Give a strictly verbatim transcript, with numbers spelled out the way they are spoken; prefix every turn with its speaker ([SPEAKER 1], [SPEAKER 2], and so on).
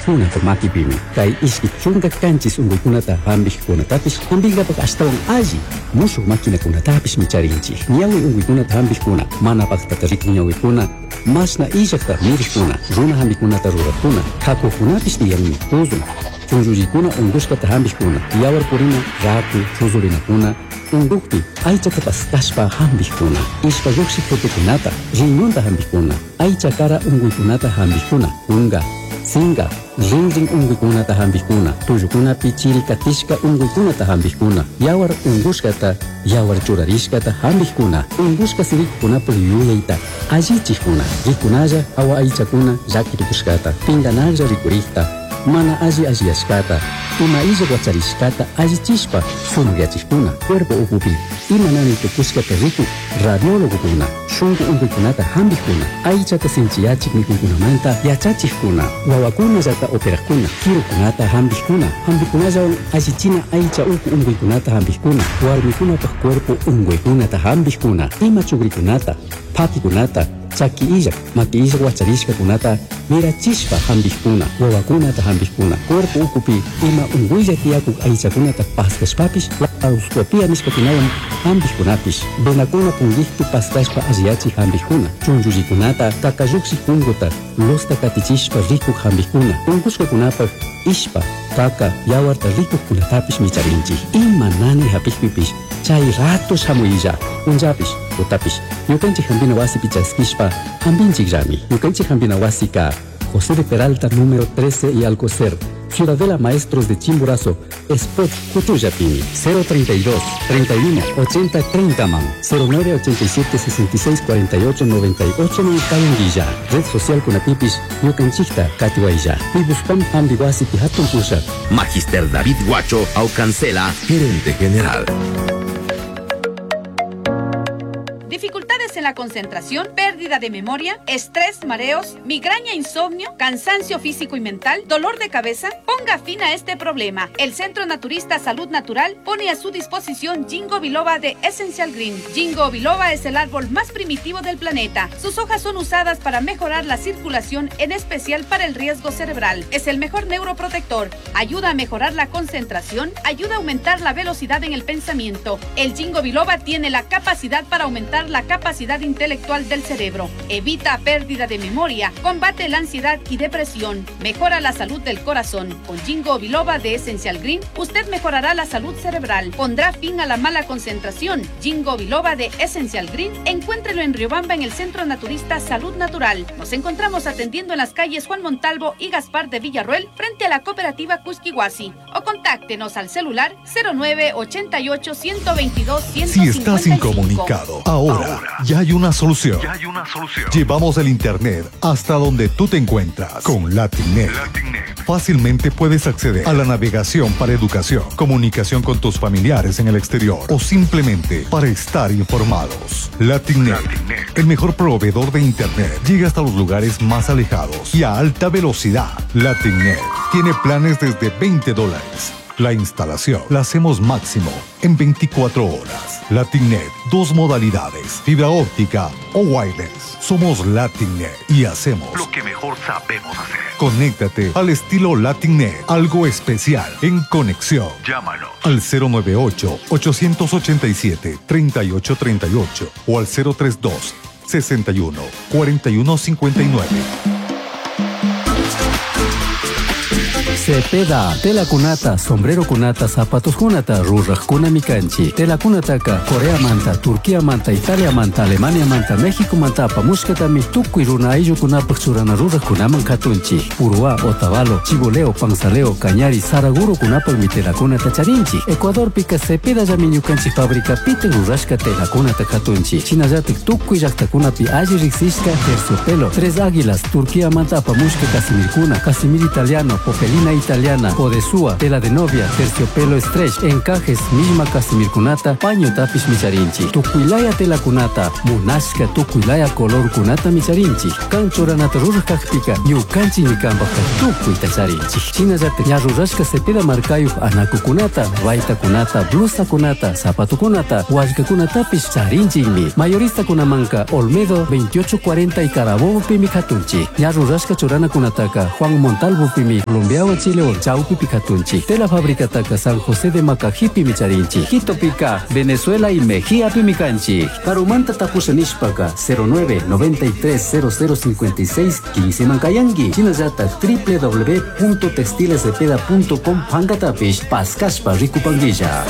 [SPEAKER 1] kunata makipimi. Kay iskit chunga kanchis unguykunata hampijkunatapish hampiktapak ashtawan alli musuq makinakunatapish micharinchik. Ñawi unguykunata hampijkuna mana paktata rikuq ñawiykuna masna illaqta miriqkuna runa hampikunata rurakuna hakuqkunapish tiyanmi tuzun. Chunchullykuna ungushkata hampijkuna yawar purina raku chusurinakuna unguqpi aychata paskashpa hampijkuna ishpa lluqsik frutukunata riñunta hampijkuna aycha kara unguykunata hampijkuna unga singa rinrin unguykunata hampijkuna tullukunapi chirikatishka unguykunata hampijkuna yawar ungushkata yawar churarishkata hampijkuna ungushka sirikukunapak yuyayta allichijkuna rikunalla awa aychakuna llakirikushkata pinganalla rikurikta mana alli alliyashkata ima illa wacharishkata allichishpa sunuyachijkuna cuerpo ukupi imanami tukushkata riku radiologokuna shunqu unkuykunata hampijkuna aychata sinchiyachik mikunkunamanta yachachijkuna wawakunallata operaqkuna kirukunata hampijkuna hampijkunallawan allichina aycha uku unkuykunata hampijkuna warmikunapaq cuerpo unkuykunata hampijkuna ima chukrikunata phakikunata chaki illak maki illak wacharishkakunata mirachishpa hampijkuna wawakunata hampijkuna cuerpo ukupi ima unguilla tiyakuk aychakunata paskashpapish laparoscopia nishpakinawan hampijkunapish venakuna punllishpi paskashpa alliyachik hampijkuna chunchullikunata kakallukshik punguta losta katichishpa rikuq hampijkuna unkushkakunapak ishpa kaka yawarta rikuqkunatapish micharinchik ima nani hapikpipish chay ratos hamuyilla punllapish utapish ñukanchik hampina wasipi chaskishpa hampinchik llami ñukanchik hampina wasika José de Peralta número trece y Alcocer, Ciudadela Maestros de Chimborazo, Spot Cutuyapini, cero treinta y dos, treinta y uno, ochenta, treinta man, cero nueve, ochenta y siete, sesenta y seis, cuarenta y ocho, noventa y ocho en Calonguilla, red social con Atipis, Ñucanchikta, Catihuaylla, Pibuspam, Ambiguasipi, Hatun Pusha.
[SPEAKER 2] Magister David Guacho, Aucancela, gerente general.
[SPEAKER 3] Dificultades en la concentración, pérdida de memoria, estrés, mareos, migraña, insomnio, cansancio físico y mental, dolor de cabeza. Ponga fin a este problema. El Centro Naturista Salud Natural pone a su disposición Ginkgo biloba de Essential Green. Ginkgo biloba es el árbol más primitivo del planeta. Sus hojas son usadas para mejorar la circulación, en especial para el riesgo cerebral. Es el mejor neuroprotector. Ayuda a mejorar la concentración, ayuda a aumentar la velocidad en el pensamiento. El Ginkgo biloba tiene la capacidad para aumentar la capacidad intelectual del cerebro, evita pérdida de memoria, combate la ansiedad y depresión, mejora la salud del corazón. Con Ginkgo biloba de Essential Green, usted mejorará la salud cerebral, pondrá fin a la mala concentración. Ginkgo biloba de Essential Green, encuéntrelo en Riobamba en el Centro Naturista Salud Natural. Nos encontramos atendiendo en las calles Juan Montalvo y Gaspar de Villarroel, frente a la cooperativa Cusquihuasi, o contáctenos al celular cero nueve, ochenta y ocho, ciento veintidós, ciento cincuenta y cinco.
[SPEAKER 4] Si estás incomunicado, ahora Ahora, ya hay una solución. Ya hay una solución. Llevamos el internet hasta donde tú te encuentras. Con Latinnet. Latinnet. Fácilmente puedes acceder a la navegación para educación, comunicación con tus familiares en el exterior o simplemente para estar informados. Latinnet, Latinnet, el mejor proveedor de internet, llega hasta los lugares más alejados y a alta velocidad. Latinnet tiene planes desde veinte dólares. La instalación la hacemos máximo en veinticuatro horas. Latinnet, dos modalidades, fibra óptica o wireless. Somos Latinnet y hacemos lo que mejor sabemos hacer. Conéctate al estilo Latinnet, algo especial en conexión. Llámanos al cero nueve ocho, ocho ocho siete, tres ocho tres ocho o al cero tres dos, sesenta y uno, cuarenta y uno cincuenta y nueve.
[SPEAKER 1] Cepeda, tela kunata, sombrero kunata, zapatos kunata, rurraq kuna mikanchi. Tela kunataka, Corea manta, Turquía manta, Italia manta, Alemania manta, México manta, pamushkatami tukuy runa ayllu kunapak churana rurraq kunaman katunchi. Purua, Otavalo, Chiboleo, Panzaleo, Cañari, Saraguro kunapak mi tela kunata charinchi. Ecuador pika Cepeda llami ñukanchi fabrica pite rurrashka tela kunata katunchi. Chinallatik tukuy llaqtakunapi alli riksishka terciopelo, Tres Águilas, Turquía manta, pamushka Casimir kuna, Casimir italiano, Popelina italiana, podesúa, tela de novia, terciopelo stretch, encajes, misma casimir kunata, paño tapis micharinchi. Tukuilaya tela kunata, munashka tukuilaya color kunata micharinchi. Kanchoranata rurkakpika, ñukanchi nikambaka tukuy tacharinchi. Chinallata ña rurashka cepeda markayu anaku kunata, baita kunata, blusa kunata, zapato kunata, washka kunatapis charinchimi. Mayorista kunamanka, Olmedo veintiocho cuarenta y Carabobo pimi katunchi. Ña rurashka chorana kunataka, Juan Montalvo pimi, Colombiawa Chile o Chaupi Picatunchi. Tela fábrica taka San José de Macajipi micharinchi. Quito Pica, Venezuela y Mejía pimicanchi. Carumanta tapusanishpaka cero nueve noventa y tres cero cero cincuenta y seis quince mancayangi. Chinallata w w w punto textilesepeda punto com pangatapish paskashpa rikupanguilla.